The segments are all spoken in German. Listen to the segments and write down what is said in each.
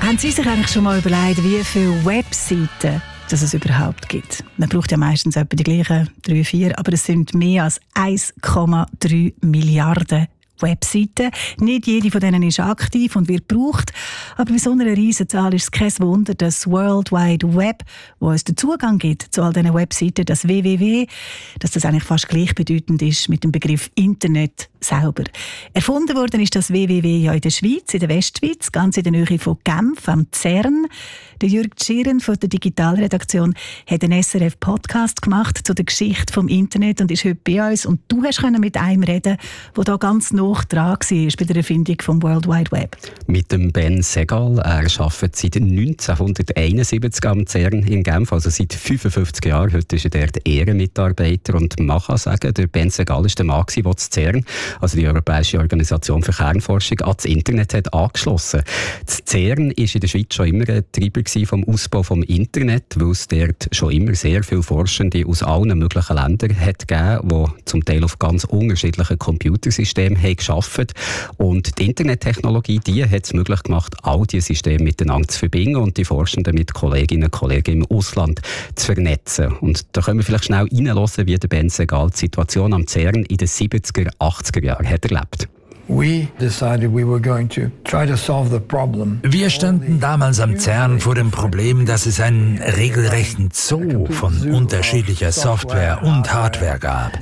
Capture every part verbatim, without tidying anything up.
Haben Sie sich eigentlich schon mal überlegt, wie viele Webseiten dass es überhaupt gibt? Man braucht ja meistens etwa die gleichen drei, vier, aber es sind mehr als eins Komma drei Milliarden Webseiten. Nicht jede von denen ist aktiv und wird gebraucht. Aber bei so einer riesen Zahl ist es kein Wunder, dass das World Wide Web, wo uns den Zugang gibt zu all diesen Webseiten, das W W W, dass das eigentlich fast gleichbedeutend ist mit dem Begriff Internet selber. Erfunden worden ist das W W W ja in der Schweiz, in der Westschweiz, ganz in der Nähe von Genf am Zern. Der Jürg Schieren von der Digitalredaktion hat einen S R F-Podcast gemacht zu der Geschichte des Internet und ist heute bei uns. Und du hast mit einem reden, der da ganz nah dran war bei der Erfindung des World Wide Web. Mit dem Ben Segal. Er arbeitet seit neunzehnhunderteinundsiebzig am CERN in Genf, also seit fünfundfünfzig Jahren. Heute ist er der Ehrenmitarbeiter. Und man kann sagen, der Ben Segal war der Mann, der das CERN, also die Europäische Organisation für Kernforschung, an das Internet hat angeschlossen. Das CERN war in der Schweiz schon immer ein Treiber vom Ausbau des Internet, weil es dort schon immer sehr viele Forschende aus allen möglichen Ländern hat gegeben, die zum Teil auf ganz unterschiedlichen Computersystemen haben gearbeitet. Und die Internettechnologie, die hat es möglich gemacht, all diese Systeme miteinander zu verbinden und die Forschenden mit Kolleginnen und Kollegen im Ausland zu vernetzen. Und da können wir vielleicht schnell reinhören, wie der Ben Segal die Situation am CERN in den siebziger, achtziger Jahren hat erlebt. Wir standen damals am CERN vor dem Problem, dass es einen regelrechten Zoo von unterschiedlicher Software und Hardware gab.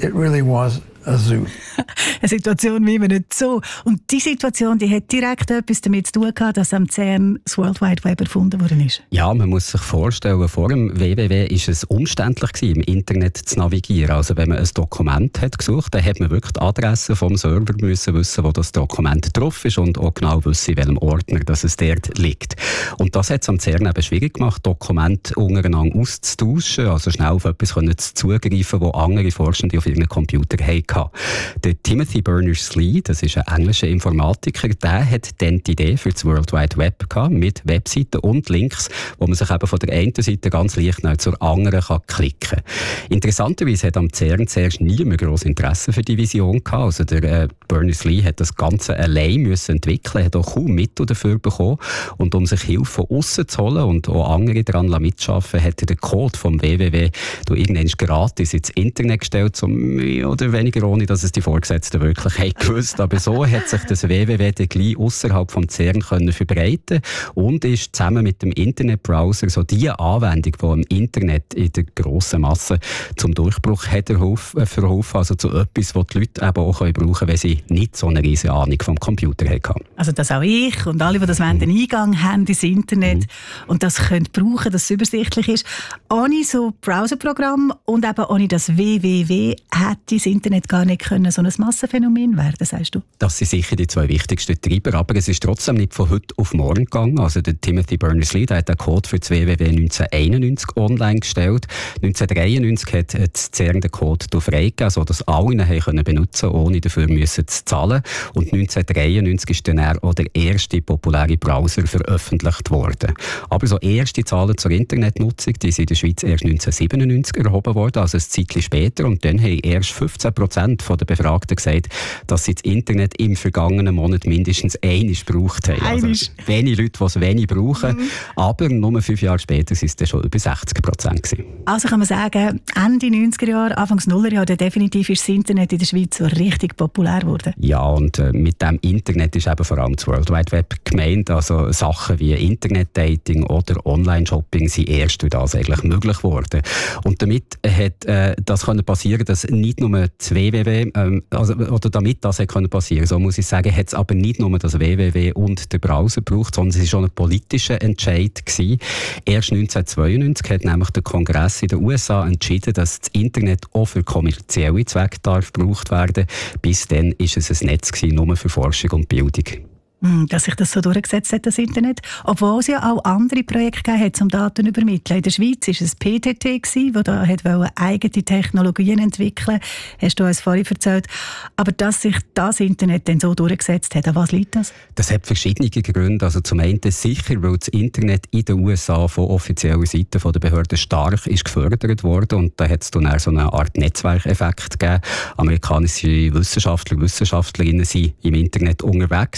Eine Situation wie man nicht so. Und diese Situation, die hat direkt etwas damit zu tun gehabt, dass am CERN das World Wide Web erfunden worden ist. Ja, man muss sich vorstellen, vor dem W W W war es umständlich gewesen, im Internet zu navigieren. Also wenn man ein Dokument hat gesucht, dann hat man wirklich die Adresse vom Server müssen wissen, wo das Dokument drauf ist und auch genau wissen, in welchem Ordner dass es dort liegt. Und das hat es am CERN eben schwierig gemacht, Dokumente untereinander auszutauschen, also schnell auf etwas zugreifen, das andere Forschende auf ihren Computer hatten. Der Timothy Berners-Lee, das ist ein englischer Informatiker, der hat dann die Idee für das World Wide Web gehabt, mit Webseiten und Links, wo man sich eben von der einen Seite ganz leicht zur anderen kann klicken kann. Interessanterweise hat am CERN zuerst niemand grosses Interesse für die Vision gehabt. Also der äh, Berners-Lee hat das Ganze allein müssen entwickeln, hat auch kaum Mittel dafür bekommen. Und um sich Hilfe von außen zu holen und auch andere daran mitzuarbeiten, hat er den Code vom W W W irgendwann gratis ins Internet gestellt, so mehr oder weniger ohne, dass es die Vorgesetzten wirklich haben gewusst. Aber so hat sich das W W W dann gleich ausserhalb vom CERN können verbreiten und ist zusammen mit dem Internetbrowser so die Anwendung, die im Internet in der grossen Masse zum Durchbruch hat verholfen, also zu etwas, das die Leute eben auch brauchen können, wenn sie nicht so eine riesige Ahnung vom Computer haben. Also dass auch ich und alle, die das wollen, den Eingang haben ins Internet mhm. und das können brauchen, dass es übersichtlich ist. Ohne so Browserprogramm und eben ohne das W W W hätte das Internet gar nicht können so ein Massenphänomen werden, sagst du? Das sind sicher die zwei wichtigsten Treiber, aber es ist trotzdem nicht von heute auf morgen gegangen. Also der Timothy Berners-Lee, der hat den Code für das W W W neunzehnhunderteinundneunzig online gestellt. neunzehnhundertdreiundneunzig hat das CERN den Code freigegeben, sodass alle ihn haben benutzen konnten, ohne dafür müssen zu zahlen. Und neunzehnhundertdreiundneunzig ist dann auch der erste populäre Browser veröffentlicht worden. Aber so erste Zahlen zur Internetnutzung, die sind in der Schweiz erst neunzehnhundertsiebenundneunzig erhoben worden, also ein Zeitchen später. Und dann haben erst fünfzehn Prozent der Befragten gesagt, dass sie das Internet im vergangenen Monat mindestens einmal gebraucht haben. Also wenige Leute, die es wenig brauchen. Mhm. Aber nur fünf Jahre später waren es dann schon über sechzig Prozent gewesen. Also kann man sagen, Ende neunziger Jahre, Anfangs Nullerjahre, definitiv ist das Internet in der Schweiz so richtig populär geworden. Ja, und äh, mit dem Internet ist eben vor allem das World Wide Web gemeint. Also Sachen wie Internetdating oder Online-Shopping sind erst durch das eigentlich möglich geworden. Und damit hat äh, das können passieren, dass nicht nur das W W W, ähm, also, oder damit das können passieren, so muss ich sagen, hat es aber nicht nur das W W W und der Browser gebraucht, sondern es war schon ein politischer Entscheid gewesen. Erst neunzehnhundertzweiundneunzig hat nämlich der Kongress in den U S A entschieden, dass das Internet auch für kommerzielle Zwecke darf gebraucht werden. Bis dann war es ein Netz gewesen, nur für Forschung und Bildung. Dass sich das so durchgesetzt hat, das Internet. Obwohl es ja auch andere Projekte gegeben hat, um Daten zu übermitteln. In der Schweiz war es P T T, das da eigene Technologien entwickeln wollte. Hast du uns vorhin erzählt. Aber dass sich das Internet dann so durchgesetzt hat, an was liegt das? Das hat verschiedene Gründe. Also zum einen sicher, weil das Internet in den U S A von offizieller Seite der Behörden stark ist gefördert worden. Und da hat es dann auch so eine Art Netzwerkeffekt gegeben. Amerikanische Wissenschaftler und Wissenschaftlerinnen waren im Internet unterwegs gewesen und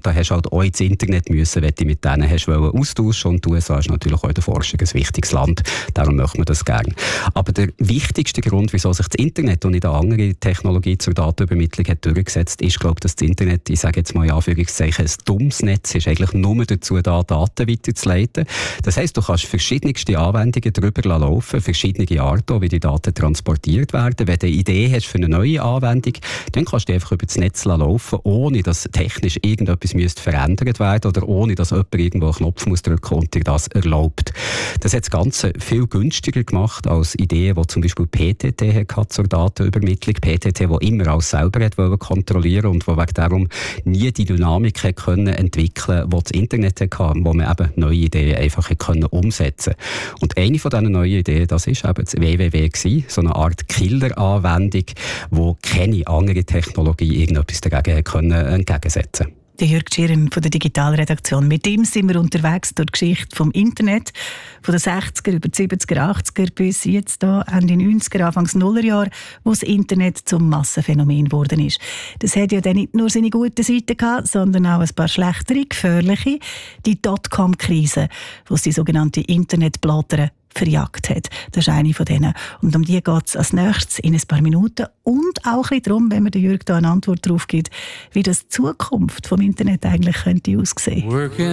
und da hast du halt auch ins Internet müssen, wenn du mit denen hast austauschen und die U S A ist natürlich auch in der Forschung ein wichtiges Land, darum möchte man das gerne. Aber der wichtigste Grund, wieso sich das Internet und nicht eine andere Technologie zur Datenübermittlung hat durchgesetzt, ist, glaube ich, dass das Internet, ich sage jetzt mal in Anführungszeichen, ein dummes Netz ist, eigentlich nur dazu da, Daten weiterzuleiten. Das heisst, du kannst verschiedenste Anwendungen darüber laufen, verschiedene Arten, wie die Daten transportiert werden. Wenn du eine Idee hast für eine neue Anwendung, dann kannst du die einfach über das Netz laufen, ohne dass technisch irgendetwas müsste verändert werden oder ohne dass jemand irgendwo einen Knopf muss drücken und dir das erlaubt. Das hat das Ganze viel günstiger gemacht als Ideen, die zum Beispiel P T T hatte zur Datenübermittlung. P T T, die immer alles selber hat wollen kontrollieren und wo wegen darum nie die Dynamik hat können entwickeln, die das Internet hatte, wo man eben neue Ideen einfach hat können umsetzen. Und eine von diesen neuen Ideen, das ist eben das W W W gewesen, so eine Art Killer-Anwendung, wo keine andere Technologie irgendetwas dagegen hat können entgegensetzen. Der Jürg Schirren von der Digitalredaktion. Mit ihm sind wir unterwegs durch die Geschichte vom Internet, von den sechziger über die siebziger, achtziger bis jetzt da Ende neunziger, Anfangs Nullerjahre, wo das Internet zum Massenphänomen geworden ist. Das hat ja dann nicht nur seine guten Seiten gehabt, sondern auch ein paar schlechtere, gefährliche. Die Dotcom-Krise, wo es die sogenannte Internetblätter verjagt hat. Das ist eine von denen. Und um die geht es als nächstes in ein paar Minuten. Und auch ein bisschen darum, wenn mir der Jürg da eine Antwort darauf gibt, wie das die Zukunft vom Internet eigentlich könnte aussehen.